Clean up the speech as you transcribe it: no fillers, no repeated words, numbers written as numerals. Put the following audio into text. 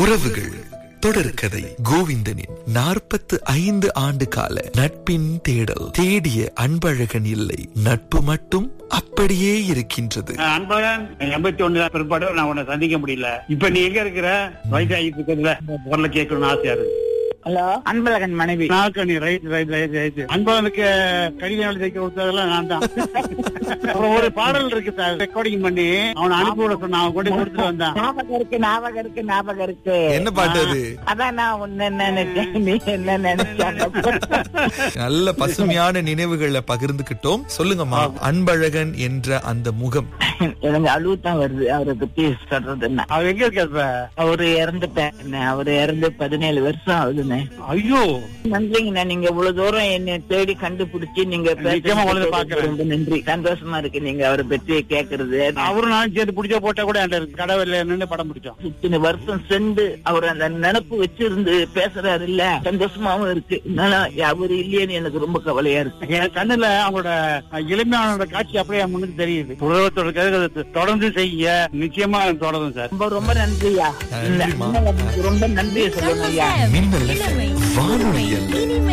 உறவுகள் தொடர்கதை. கோவிந்தனின் 45 ஆண்டு கால நட்பின் தேடல். தேடிய அன்பழகன் இல்லை, நட்பு மட்டும் அப்படியே இருக்கின்றது. அன்பழகன் 81 பிற்பாடு நான் உன்னை சந்திக்க முடியல. இப்ப நீ எங்க இருக்கிற? வயசாகிட்டு இருக்கிறதுல பொருளை கேட்கணும்னு ஆசையா இருக்கு. ஹலோ, அன்பழகன் மனைவி. அன்பழகனுக்கு கடிதம் எழுதி கொடுத்ததெல்லாம் நான் தான். அப்புறம் ஒரு பாடல் இருக்கு சார், ரெக்கார்டிங் பண்ணி அவனை அனுப்பி விட சொன்ன, அவன் கொண்டு கொடுத்துட்டு வந்தான். ஞாபகம் இருக்கு. என்ன பாட்டு அது? அதான் நான் உன்ன நினைச்சேன், நீ என்ன நினைச்ச. நல்ல பசுமையான நினைவுகளை பகிர்ந்துகிட்டோம். சொல்லுங்கம்மா, அன்பழகன் என்ற அந்த முகம். எனக்கு அழுவுதான் வருது அவரை பத்தி சொல்றதுன்னா. அவன் எங்க இருக்க? அவரு இறந்துட்டேன். அவரு இறந்து 17 வருஷம் ஆகுதுண்ணே. ஐயோ, நன்றிங்கண்ணா, நீங்க இவ்வளவு தூரம் என்ன தேடி கண்டுபிடிச்சு நீங்க ரொம்ப நன்றி. சந்தோஷமா இருக்கு நீங்க அவரை பற்றி கேக்குறது. அவரும் நானும் சேர்த்து பிடிச்ச போட்டா கூட கடவுள் நின்று படம் பிடிச்சோம். இத்தனை வருஷம் சென்று அவர் அந்த நினப்பு வச்சிருந்து பேசுறாரு இல்ல, சந்தோஷமாவும் இருக்கு. அவரு இல்லையேன்னு எனக்கு ரொம்ப கவலையா இருக்கு. என் கண்ணுல அவங்களோட இளமையான காட்சி அப்படியே முன்னுக்கு தெரியுது. உலகத்தோட தொடர்ந்து செய்ய நிச்சயமா தொடரும் சார். ரொம்ப ரொம்ப நன்றியா. ரொம்ப நன்றியை சொல்லுங்க ஐயா. மின்னல் வானொலி அல்ல,